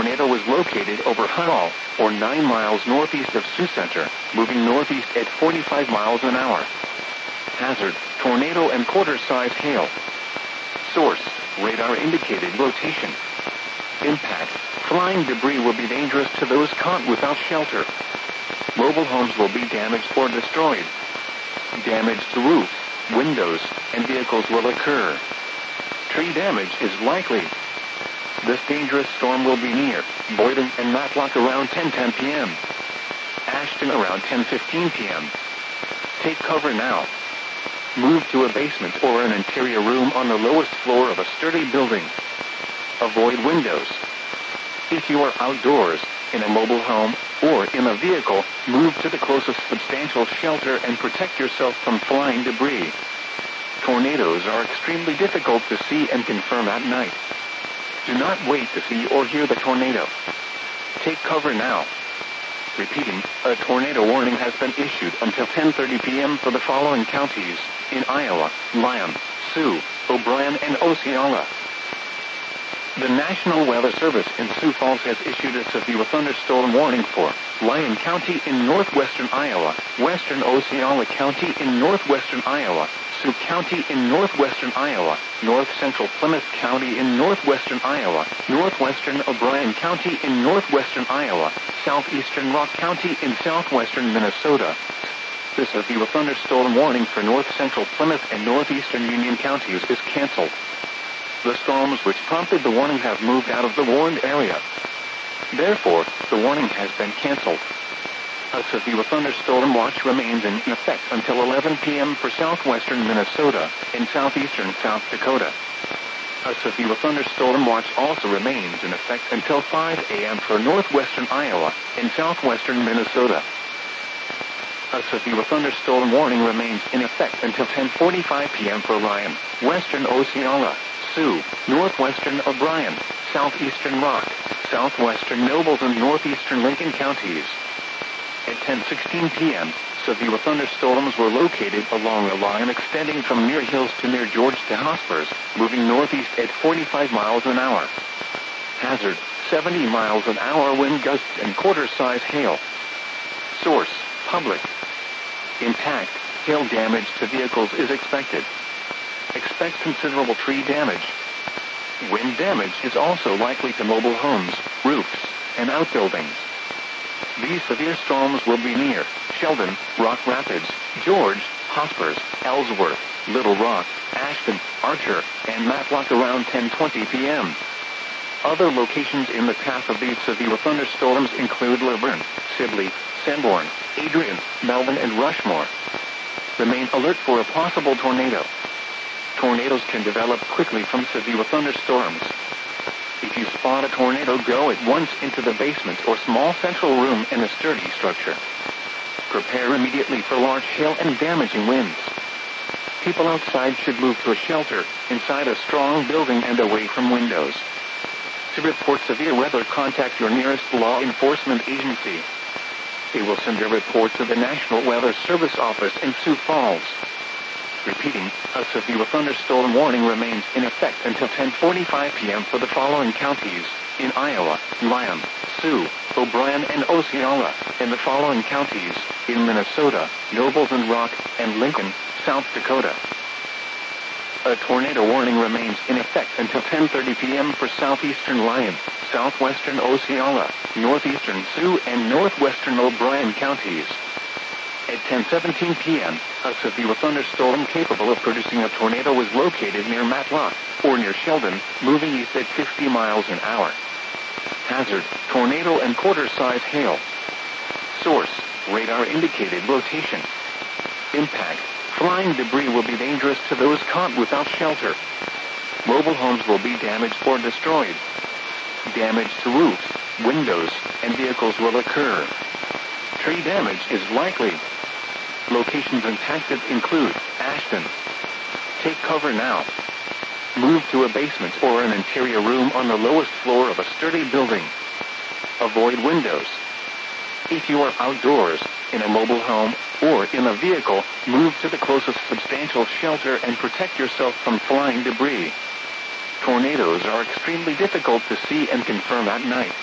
tornado was located over Hull, or 9 miles northeast of Sioux Center, moving northeast at 45 miles an hour. Hazard, tornado and quarter-size hail. Source, radar indicated rotation. Impact, flying debris will be dangerous to those caught without shelter. Mobile homes will be damaged or destroyed. Damage to roofs, windows, and vehicles will occur. Tree damage is likely. This dangerous storm will be near Boydton and Matlock around 10:10 p.m. Ashton around 10:15 p.m. Take cover now. Move to a basement or an interior room on the lowest floor of a sturdy building. Avoid windows. If you are outdoors, in a mobile home, or in a vehicle, move to the closest substantial shelter and protect yourself from flying debris. Tornadoes are extremely difficult to see and confirm at night. Do not wait to see or hear the tornado. Take cover now. Repeating, a tornado warning has been issued until 10:30 p.m. for the following counties, in Iowa: Lyon, Sioux, O'Brien, and Osceola. The National Weather Service in Sioux Falls has issued a severe thunderstorm warning for Lyon County in northwestern Iowa, western Osceola County in northwestern Iowa, Sioux County in northwestern Iowa, north-central Plymouth County in northwestern Iowa, northwestern O'Brien County in northwestern Iowa, southeastern Rock County in southwestern Minnesota. The severe thunderstorm warning for north-central Plymouth and northeastern Union counties is canceled. The storms which prompted the warning have moved out of the warned area. Therefore, the warning has been canceled. A severe thunderstorm watch remains in effect until 11 p.m. for southwestern Minnesota and southeastern South Dakota. A severe thunderstorm watch also remains in effect until 5 a.m. for northwestern Iowa and southwestern Minnesota. A severe thunderstorm warning remains in effect until 10:45 p.m. for Lyon, western Osceola, Sioux, northwestern O'Brien, southeastern Rock, southwestern Nobles, and northeastern Lincoln counties. At 10:16 p.m., severe thunderstorms were located along a line extending from near Hills to near George to Hospers, moving northeast at 45 miles an hour. Hazard, 70 miles an hour wind gusts and quarter-size hail. Source, public. Impact, hail damage to vehicles is expected. Expect considerable tree damage. Wind damage is also likely to mobile homes, roofs, and outbuildings. These severe storms will be near Sheldon, Rock Rapids, George, Hospers, Ellsworth, Little Rock, Ashton, Archer, and Matlock around 10:20 p.m. Other locations in the path of these severe thunderstorms include Luverne, Sibley, Sanborn, Adrian, Melvin, and Rushmore. Remain alert for a possible tornado. Tornadoes can develop quickly from severe thunderstorms. If you spot a tornado, go at once into the basement or small central room in a sturdy structure. Prepare immediately for large hail and damaging winds. People outside should move to a shelter, inside a strong building and away from windows. To report severe weather, contact your nearest law enforcement agency. They will send a report to the National Weather Service office in Sioux Falls. Repeating, a severe thunderstorm warning remains in effect until 10:45 p.m. for the following counties, in Iowa: Lyon, Sioux, O'Brien, and Osceola, and the following counties, in Minnesota: Nobles and Rock, and Lincoln, South Dakota. A tornado warning remains in effect until 10:30 p.m. for southeastern Lyon, southwestern Osceola, northeastern Sioux, and northwestern O'Brien counties. At 10:17 p.m., a severe thunderstorm capable of producing a tornado was located near Matlock, or near Sheldon, moving east at 50 miles an hour. Hazard, tornado and quarter-size hail. Source, radar indicated rotation. Impact, flying debris will be dangerous to those caught without shelter. Mobile homes will be damaged or destroyed. Damage to roofs, windows, and vehicles will occur. Tree damage is likely. Locations impacted include Ashton. Take cover now. Move to a basement or an interior room on the lowest floor of a sturdy building. Avoid windows. If you are outdoors, in a mobile home, or in a vehicle, move to the closest substantial shelter and protect yourself from flying debris. Tornadoes are extremely difficult to see and confirm at night.